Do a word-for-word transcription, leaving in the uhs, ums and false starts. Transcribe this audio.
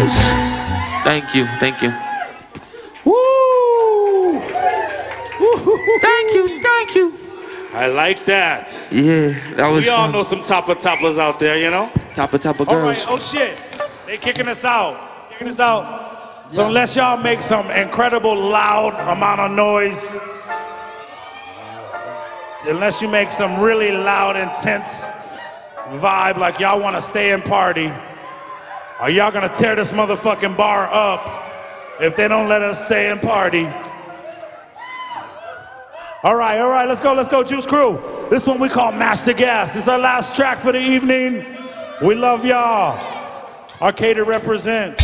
guys. Thank you, thank you. Woo! Thank you, thank you. I like that. Yeah, that was We all fun. know some topper toppers out there, you know? Topper, topper All girls. right, oh shit. They kicking us out. Kicking us out. So unless y'all make some incredible loud amount of noise, unless you make some really loud, intense vibe like y'all want to stay and party, are y'all gonna tear this motherfucking bar up if they don't let us stay and party? All right, all right, let's go, let's go, Juice Crew. This one we call Master Gas. This is our last track for the evening. We love y'all. Arcadia represent.